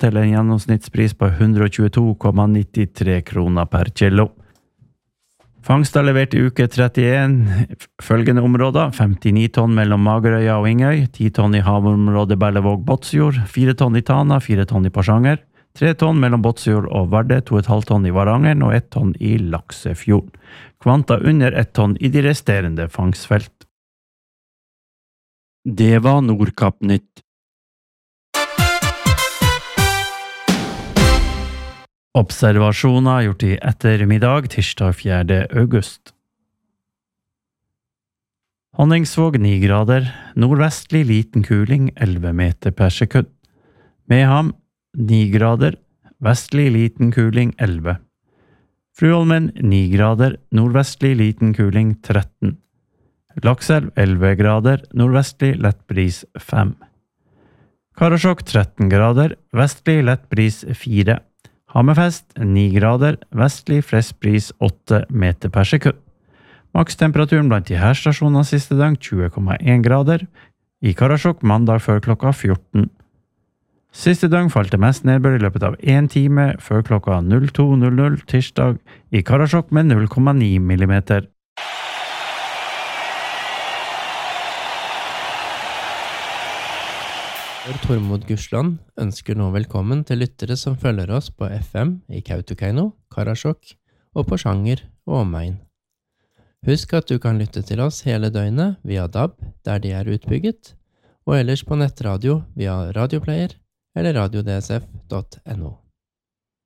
til en gjennomsnittspris på 122,93 kroner per kilo. Fangst er levert i uke 31, følgende områder: 59 tonn mellom Magerøya og Ingøy, 10 tonn i havområdet Berlevåg-Båtsfjord, 4 tonn i Tana, 4 tonn i Porsanger, 3 tonn mellom Båtsfjord og Vardø, 2,5 tonn i Varangeren og 1 tonn i Laksefjorden. Kvanta under 1 tonn i de resterende fangstfelt. Det var Nordkapp-nytt. Observasjoner gjort i ettermiddag, tirsdag 4. august. Honningsvåg 9 grader, nordvestlig liten kuling 11 meter per sekund. Meham 9 grader, vestlig liten kuling 11. Fruholmen 9 grader, nordvestlig liten kuling 13. Lakselv 11 grader, nordvestlig lett bris 5. Karasjok 13 grader, vestlig lett bris 4. Hammerfest 9 grader, vestlig frisk bris 8 meter per sekund. Makstemperaturen blant de her stasjonene siste døgn 20,1 grader. I Karasjok mandag før klokka 14. Siste døgn falt det mest nedbør i løpet av 1 time før klokka 02.00 tirsdag i Karasjok med 0,9 millimeter. Tormod Gursland ønsker nå velkommen til lyttere som følger oss på FM i Kautokeino, Karasjok og Porsanger og omegn. Husk at du kan lytte til oss hele døgnet via DAB der de er utbygget, og ellers på nettradio via radioplayer eller radiodsf.no.